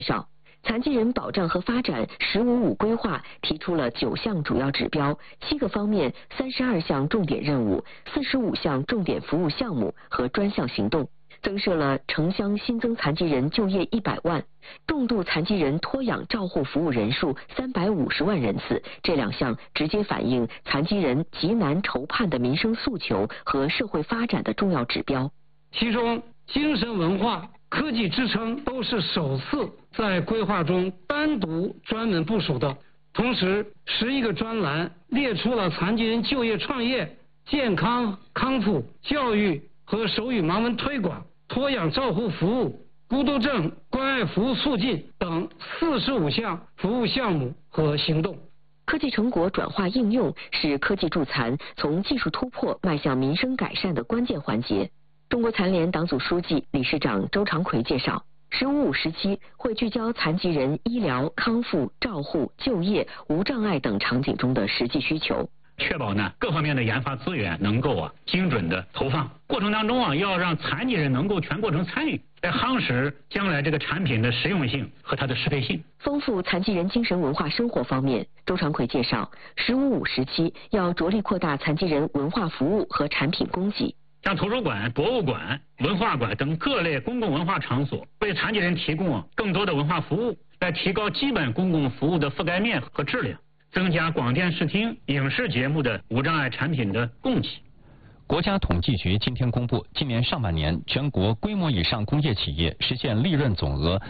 上，残疾人保障和发展“十五五”规划提出了9项主要指标、7个方面、32项重点任务、45项重点服务项目和专项行动，增设了城乡新增残疾人就业100万，重度残疾人托养照护服务人数350万人次。这2项直接反映残疾人极难筹盼的民生诉求和社会发展的重要指标。 其中，精神文化、科技支撑都是首次在规划中单独专门部署的。同时，11个专栏列出了残疾人就业创业、健康康复、教育和手语盲文推广、托养照护服务、孤独症关爱服务促进等45项服务项目和行动。 科技成果转化应用是科技助残从技术突破迈向民生改善的关键环节。中国残联党组书记、理事长周长奎介绍，“15-5”时期会聚焦残疾人医疗、康复、照护、就业、无障碍等场景中的实际需求。 确保各方面的研发资源能够精准的投放，过程当中要让残疾人能够全过程参与，来夯实将来这个产品的实用性和它的适配性。 丰富残疾人精神文化生活方面，周长奎介绍，“15-5”时期要着力扩大残疾人文化服务和产品供给， 像图书馆、博物馆、文化馆等各类公共文化场所为残疾人提供更多的文化服务，来提高基本公共服务的覆盖面和质量，增加广电视厅影视节目的无障碍产品的供给。 国家统计局今天公布，今年上半年全国规模以上工业企业实现利润总额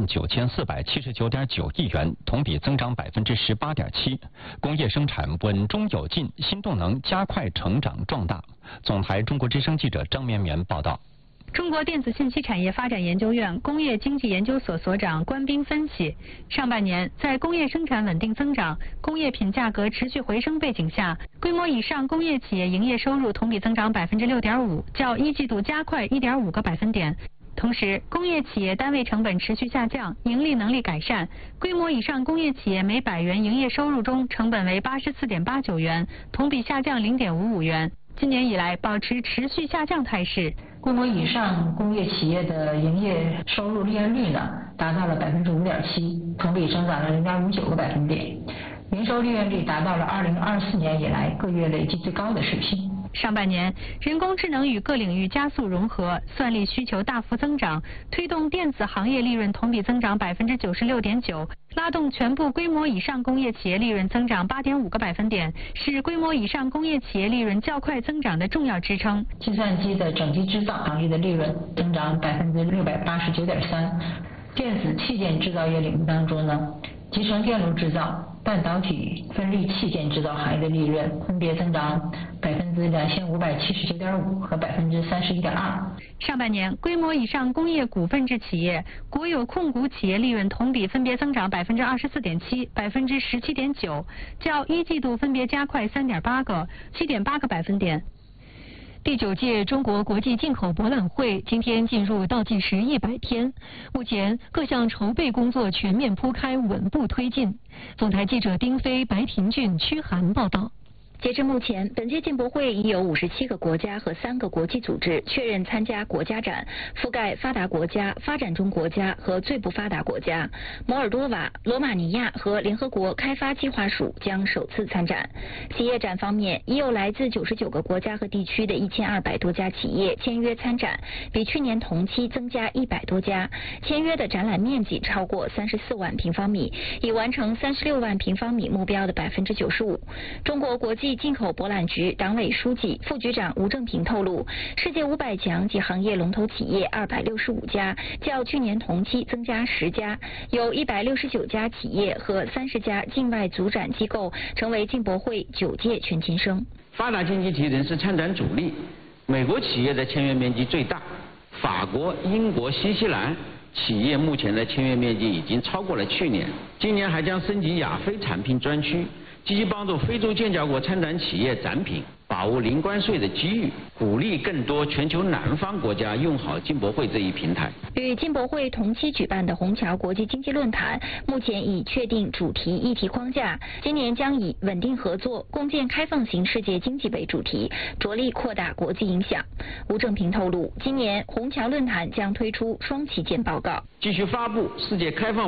39479.9亿元，同比增长18.7%，工业生产稳中有进，新动能加快成长壮大。总台中国之声记者张绵绵报道。 中国电子信息产业发展研究院工业经济研究所所长关斌分析，上半年在工业生产稳定增长、工业品价格持续回升背景下，规模以上工业企业营业收入同比增长6.5%，较一季度加快1.5个百分点。同时，工业企业单位成本持续下降，盈利能力改善。规模以上工业企业每100元营业收入中，成本为84.89元，同比下降0.55元。今年以来保持持续下降态势。 规模以上工业企业的营业收入利润率呢，达到了5.7%，同比增长了0.59个百分点，营收利润率达到了2024年以来各月累计最高的水平。 上半年，人工智能与各领域加速融合，算力需求大幅增长，推动电子行业利润同比增长96.9%，拉动全部规模以上工业企业利润增长8.5个百分点，是规模以上工业企业利润较快增长的重要支撑。 计算机的整机制造行业的利润增长689.3%，电子器件制造业领域当中呢，集成电路制造、半导体分立器件制造行业的利润分别增长2579.5%和31.2%。 上半年，规模以上工业股份制企业、国有控股企业利润同比分别增长24.7%、17.9%，较一季度分别加快3.8个、7.8个百分点。 第9届中国国际进口博览会今天进入倒计时100天，目前各项筹备工作全面铺开，稳步推进。总台记者丁飞、白廷俊、屈涵报道。 截至目前，本届进博会已有57个国家和3个国际组织确认参加国家展，覆盖发达国家、发展中国家和最不发达国家。摩尔多瓦、罗马尼亚和联合国开发计划署将首次参展。企业展方面，已有来自99个国家和地区的1200多家企业签约参展，比去年同期增加100多家。签约的展览面积超过34万平方米，已完成36万平方米目标的95%。中国国际进口博览局党委书记、副局长吴正平透露，世界500强及行业龙头企业265家，较去年同期增加10家，有169家企业和30家境外组展机构成为进博会9届全勤生。 发达经济体仍是参展主力，美国企业的签约面积最大，法国、英国、新西兰企业目前的签约面积已经超过了去年，今年还将升级亚非产品专区，积极帮助非洲建交国参展企业展品把把握零关税的机遇，鼓励更多全球南方国家用好进博会这一平台。 与进博会同期举办的虹桥国际经济论坛，目前已确定主题议题框架，今年将以稳定合作、共建开放型世界经济为主题，着力扩大国际影响。吴正平透露，今年虹桥论坛将推出双旗舰报告， 继续发布世界开放